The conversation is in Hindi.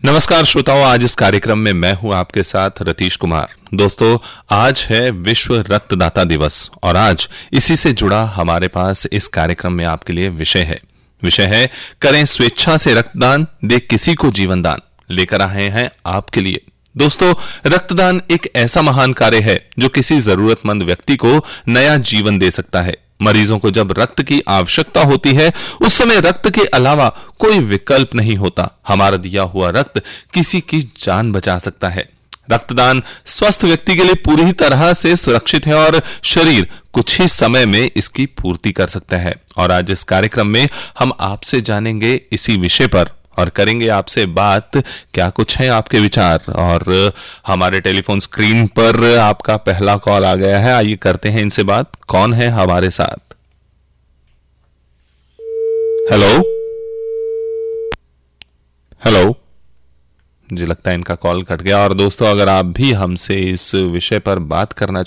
नमस्कार श्रोताओं, आज इस कार्यक्रम में मैं हूं आपके साथ रतीश कुमार। दोस्तों, आज है विश्व रक्तदाता दिवस और आज इसी से जुड़ा हमारे पास इस कार्यक्रम में आपके लिए विषय है करें स्वेच्छा से रक्तदान, दे किसी को जीवन दान। लेकर आए हैं आपके लिए दोस्तों, रक्तदान एक ऐसा महान कार्य है जो किसी जरूरतमंद व्यक्ति को नया जीवन दे सकता है। मरीजों को जब रक्त की आवश्यकता होती है उस समय रक्त के अलावा कोई विकल्प नहीं होता। हमारा दिया हुआ रक्त किसी की जान बचा सकता है। रक्तदान स्वस्थ व्यक्ति के लिए पूरी तरह से सुरक्षित है और शरीर कुछ ही समय में इसकी पूर्ति कर सकता है। और आज इस कार्यक्रम में हम आपसे जानेंगे इसी विषय पर और करेंगे आपसे बात। क्या कुछ है आपके विचार? और हमारे टेलीफोन स्क्रीन पर आपका पहला कॉल आ गया है, आइए करते हैं इनसे बात। कौन है हमारे साथ? हेलो हेलो, मुझे लगता है इनका कॉल कट गया। और दोस्तों, अगर आप भी हमसे इस विषय पर बात करना